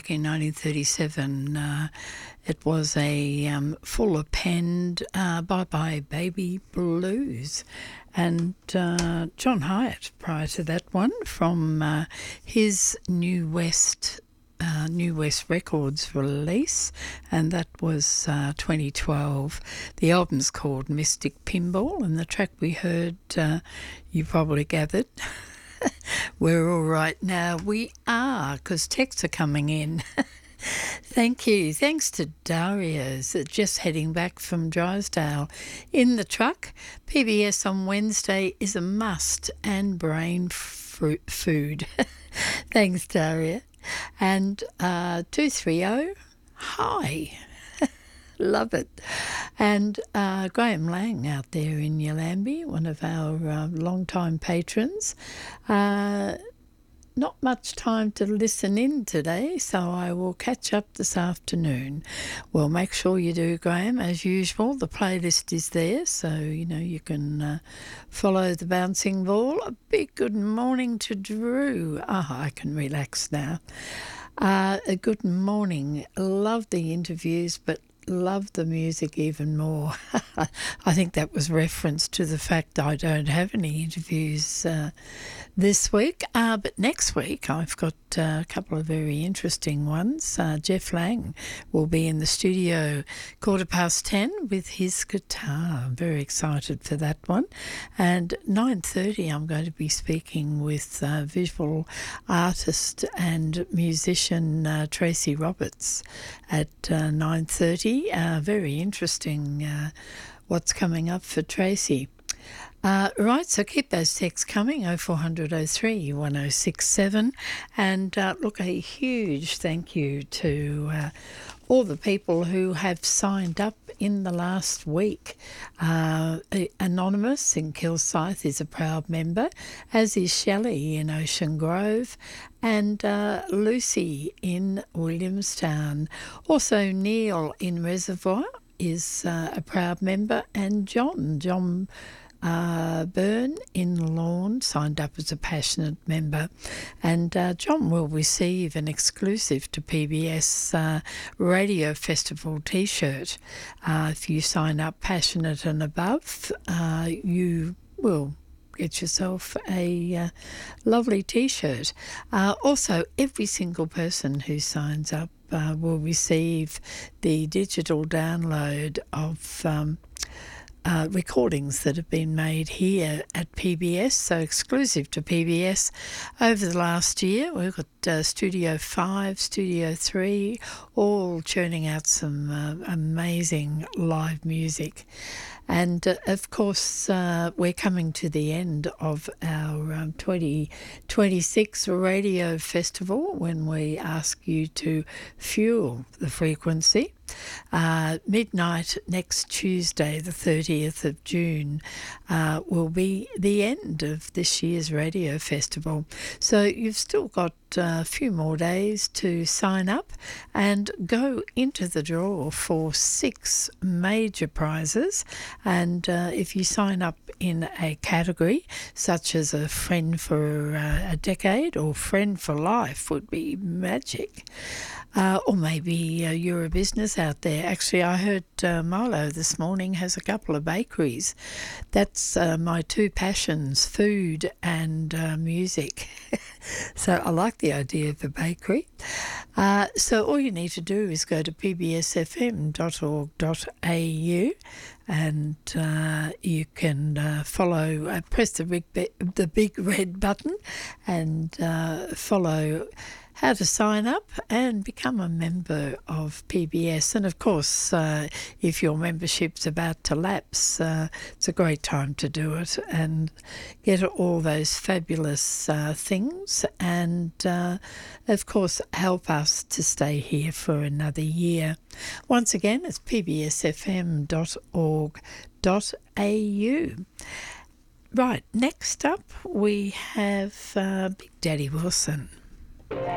back in 1937. It was a Fuller penned Bye Bye Baby Blues. And John Hyatt prior to that one from his New West Records release, and that was 2012. The album's called Mystic Pinball, and the track we heard, you probably gathered, we're all right now. We are, because texts are coming in. Thank you. Thanks to Daria's just heading back from Drysdale in the truck. PBS on Wednesday is a must and brain food. Thanks, Daria. And 230, hi. Love it. And Graham Lang out there in Yallambie, one of our long-time patrons. Not much time to listen in today, so I will catch up this afternoon. Well, make sure you do, Graham. As usual, the playlist is there, so, you can follow the bouncing ball. A big good morning to Drew. I can relax now. A good morning. Love the interviews, but love the music even more. I think that was reference to the fact I don't have any interviews this week, but next week I've got a couple of very interesting ones. Jeff Lang will be in the studio 10:15 with his guitar. I'm very excited for that one. And 9:30 I'm going to be speaking with visual artist and musician Tracy Roberts at 9:30. Very interesting what's coming up for Tracy. Right, so keep those texts coming, 0400 03 1067. And look, a huge thank you to all the people who have signed up in the last week. Anonymous in Kilsyth is a proud member, as is Shelley in Ocean Grove, and Lucy in Williamstown. Also Neil in Reservoir is a proud member, and John Byrne in Lawn signed up as a passionate member, and John will receive an exclusive to PBS Radio Festival t-shirt. If you sign up passionate and above, you will get yourself a lovely t-shirt. Also, every single person who signs up will receive the digital download of recordings that have been made here at PBS, so exclusive to PBS over the last year. We've got Studio 5, Studio 3, all churning out some amazing live music. And, of course, we're coming to the end of our 2026 Radio Festival when we ask you to fuel the frequency. Midnight next Tuesday, the 30th of June, will be the end of this year's Radio Festival. So you've still got a few more days to sign up and go into the draw for 6 major prizes. And if you sign up in a category such as a friend for a decade or friend for life would be magic. Or maybe you're a business out there. Actually, I heard Milo this morning has a couple of bakeries. That's my two passions, food and music. So I like the idea of a bakery. So all you need to do is go to pbsfm.org.au and you can follow, press the big red button and follow how to sign up and become a member of PBS. And of course, if your membership's about to lapse, it's a great time to do it and get all those fabulous things and, of course, help us to stay here for another year. Once again, it's pbsfm.org.au. Right, next up we have Big Daddy Wilson.